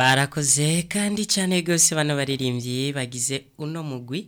barakoze kandi cyane gose bano baririmbyi bagize uno mugwi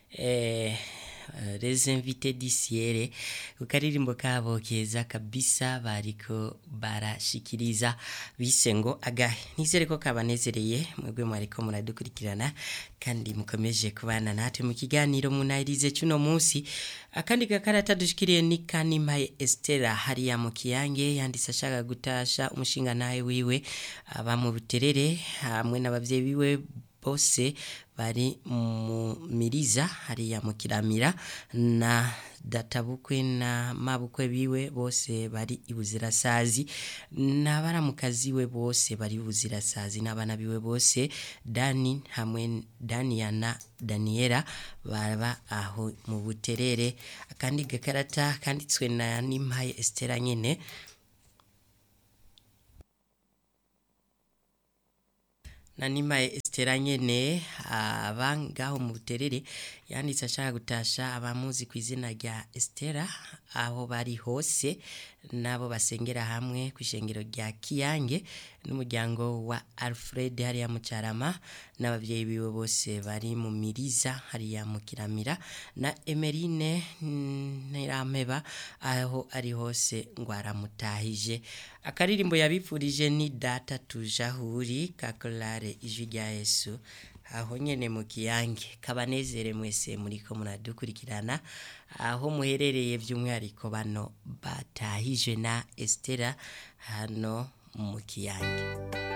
les invités d'ici ukaririmbo kabo keza kabisa bariko barashikiriza bise ngo agahe nizere ko kabanezereye mwebwe mwariko muradukurikirana kandi mukomeje kubana natwe mu kiganiro munayirize cyuno munsi akandi gakarata dushikiriye ni Kanimpaye Estera hariya mu Kiyange yanditse ashaka gutasha umushinga naye wiwe aba mu Buterere hamwe n'abavyeyi biwe bose bari mu Miriza hariya mu Kiramira na databukwe na mabukwe biwe bose bari ibuzirasazi n'abaramukazi we bose bari ibuzirasazi n'abana biwe bose Dani hamwe Daniana Daniela baba aho mu Buterere akandi gakarata kanditswe na Nimpaye Estera nyene Nanimpaye Estera nyene abangaho mu Buterere yanditse ashaka gutasha abamuzi kw'izina rya Estera aho bari hose nabo basengera hamwe kw'ishengero rya Kiyange n'umuryango wa Alfred hariya mu Carama n'abavyeyi biwe bose bari mu Miriza hariya mu Kiramira na Emerine Ntirameba aho ari hose ngo aramutahije akaririmbo yabipfurije ni data tujahuri kakolare ijwi rya Yesu aho nyene mu Kiyange kabanezere mwese muriko muradukurikirana aho muherereye by'umwihariko bano batahije na Estera hano mu Kiyange.